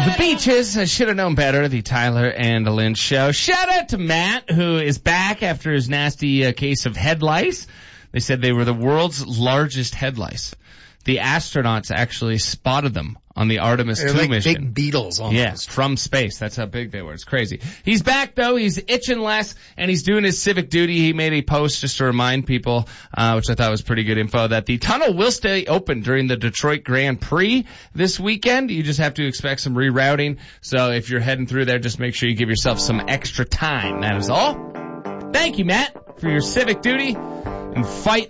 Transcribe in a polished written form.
The Beaches, I should have known better, the Tyler and Lynch show. Shout out to Matt, who is back after his nasty case of head lice. They said they were the world's largest head lice. The astronauts actually spotted them on the Artemis 2 like mission. Big beetles almost. Yeah, from space. That's how big they were. It's crazy. He's back though. He's itching less and he's doing his civic duty. He made a post just to remind people, which I thought was pretty good info, that the tunnel will stay open during the Detroit Grand Prix this weekend. You just have to expect some rerouting. So if you're heading through there, just make sure you give yourself some extra time. That is all. Thank you, Matt, for your civic duty and fight